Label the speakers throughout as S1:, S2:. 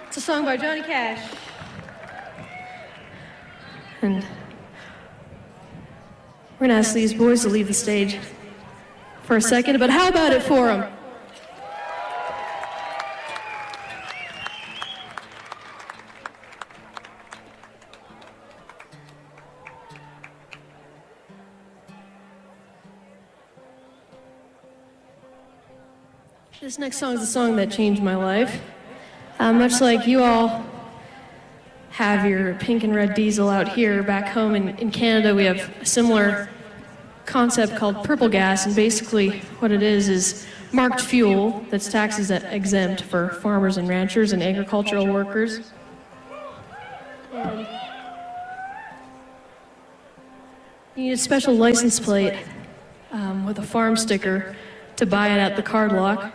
S1: It's a song by Johnny Cash. And we're going to ask these boys to leave the stage for a second, but how about it for them? This next song is a song that changed my life. Much like you all have your pink and red diesel out here, back home in Canada, we have a similar concept called purple gas, and basically what it is marked fuel that's taxes exempt for farmers and ranchers and agricultural workers. And you need a special license plate with a farm sticker to buy it at the card lock.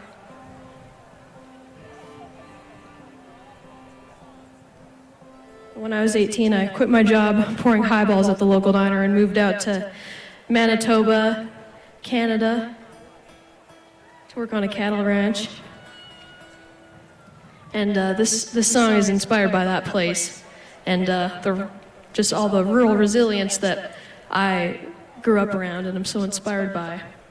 S1: When I was 18, I quit my job pouring highballs at the local diner and moved out to Manitoba, Canada, to work on a cattle ranch. And this song is inspired by that place and just all the rural resilience that I grew up around and I'm so inspired by.